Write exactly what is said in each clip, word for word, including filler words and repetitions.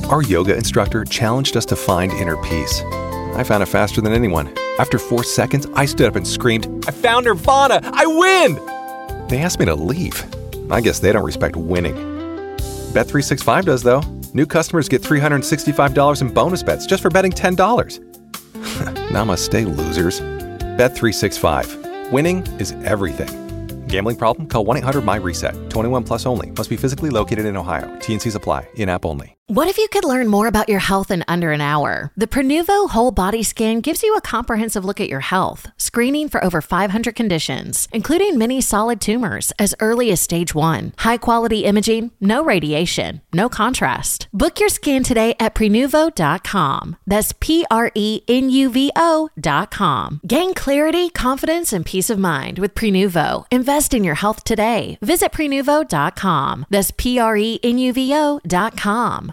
Our yoga instructor challenged us to find inner peace. I found it faster than anyone. After four seconds, I stood up and screamed, "I found Nirvana! I win!" They asked me to leave. I guess they don't respect winning. Bet three sixty-five does, though. New customers get three hundred sixty-five dollars in bonus bets just for betting ten dollars. Namaste, losers. Bet three sixty-five. Winning is everything. Gambling problem? Call one eight hundred my reset. twenty-one plus only. Must be physically located in Ohio. T N Cs apply. In-app only. What if you could learn more about your health in under an hour? The Prenuvo Whole Body Scan gives you a comprehensive look at your health, screening for over five hundred conditions, including many solid tumors as early as stage one. High-quality imaging, no radiation, no contrast. Book your scan today at Prenuvo dot com. That's P R E N U V O dot com. Gain clarity, confidence, and peace of mind with Prenuvo. Invest in your health today. Visit Prenuvo dot com. That's P R E N U V O dot com.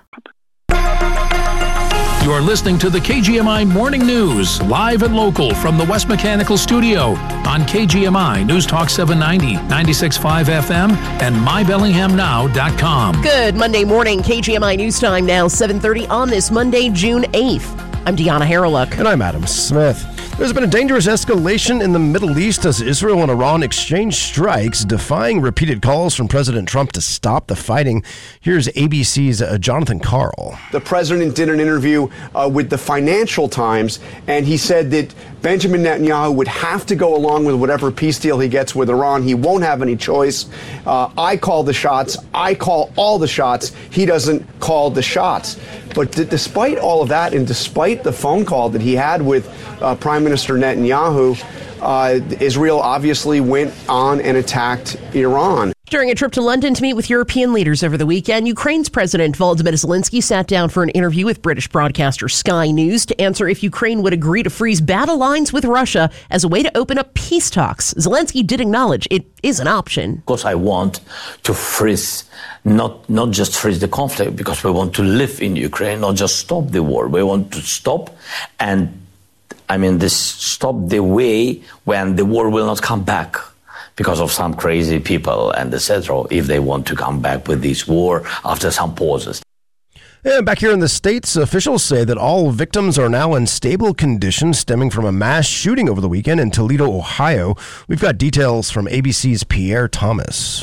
You're listening to the K G M I Morning News, live and local from the West Mechanical Studio on K G M I News Talk seven ninety, ninety-six point five F M, and my bellingham now dot com. Good Monday morning, K G M I News Time now, seven thirty on this Monday, June eighth. I'm Deanna Harreluk. And I'm Adam Smith. There's been a dangerous escalation in the Middle East as Israel and Iran exchange strikes, defying repeated calls from President Trump to stop the fighting. Here's A B C's uh, Jonathan Karl. The president did an interview uh, with the Financial Times, and he said that Benjamin Netanyahu would have to go along with whatever peace deal he gets with Iran. He won't have any choice. Uh, I call the shots. I call all the shots. He doesn't call the shots. But d- despite all of that, and despite the phone call that he had with uh, Prime Minister Netanyahu, uh, Israel obviously went on and attacked Iran. During a trip to London to meet with European leaders over the weekend, Ukraine's President Volodymyr Zelensky sat down for an interview with British broadcaster Sky News to answer if Ukraine would agree to freeze battle lines with Russia as a way to open up peace talks. Zelensky did acknowledge it is an option. Of course, I want to freeze, not not just freeze the conflict, because we want to live in Ukraine, not just stop the war. We want to stop and, I mean, this stop the way when the war will not come back because of some crazy people and et cetera, if they want to come back with this war after some pauses. And back here in the States, officials say that all victims are now in stable condition stemming from a mass shooting over the weekend in Toledo, Ohio. We've got details from A B C's Pierre Thomas.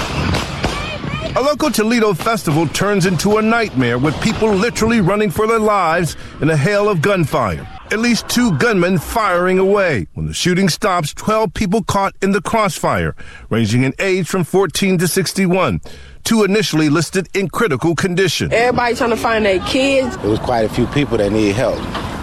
A local Toledo festival turns into a nightmare with people literally running for their lives in a hail of gunfire. At least two gunmen firing away. When the shooting stops, twelve people caught in the crossfire, ranging in age from fourteen to sixty-one. Two initially listed in critical condition. Everybody trying to find their kids. There was quite a few people that need help.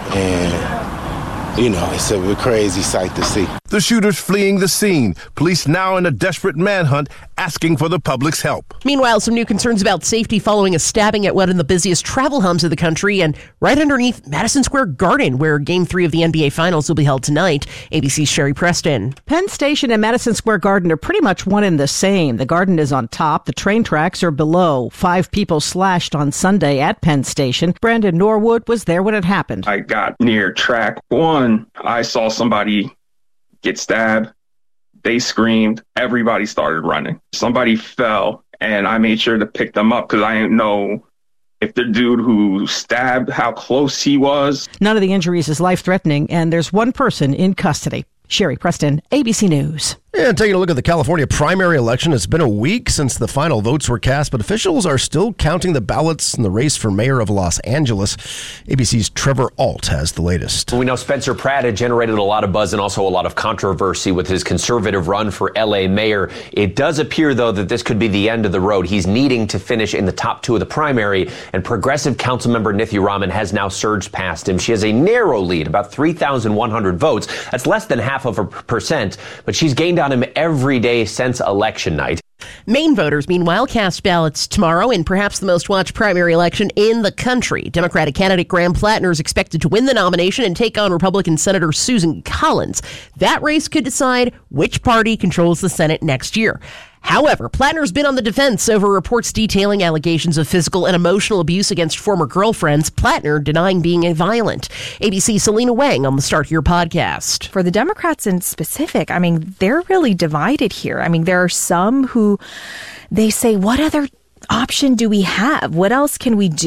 And, you know, it's a crazy sight to see. The shooters fleeing the scene. Police now in a desperate manhunt, asking for the public's help. Meanwhile, some new concerns about safety following a stabbing at one of the busiest travel hubs of the country and right underneath Madison Square Garden, where Game three of the N B A Finals will be held tonight. A B C's Sherry Preston. Penn Station and Madison Square Garden are pretty much one and the same. The Garden is on top. The train tracks are below. Five people slashed on Sunday at Penn Station. Brandon Norwood was there when it happened. I got near track one. I saw somebody get stabbed. They screamed. Everybody started running. Somebody fell, and I made sure to pick them up because I didn't know if the dude who stabbed, how close he was. None of the injuries is life-threatening, and there's one person in custody. Sherry Preston, A B C News. And taking a look at the California primary election, it's been a week since the final votes were cast, but officials are still counting the ballots in the race for mayor of Los Angeles. A B C's Trevor Ault has the latest. We know Spencer Pratt had generated a lot of buzz and also a lot of controversy with his conservative run for L A mayor. It does appear, though, that this could be the end of the road. He's needing to finish in the top two of the primary, and progressive councilmember Nithya Raman has now surged past him. She has a narrow lead, about three thousand one hundred votes. That's less than half of a percent, but she's gained on him every day since election night. Maine voters, meanwhile, cast ballots tomorrow in perhaps the most watched primary election in the country. Democratic candidate Graham Plattner is expected to win the nomination and take on Republican Senator Susan Collins. That race could decide which party controls the Senate next year. However, Plattner's been on the defense over reports detailing allegations of physical and emotional abuse against former girlfriends, Plattner denying being violent. A B C's Selena Wang on the Start Here podcast. For the Democrats in specific, I mean, they're really divided here. I mean, there are some who they say, what other option do we have? What else can we do?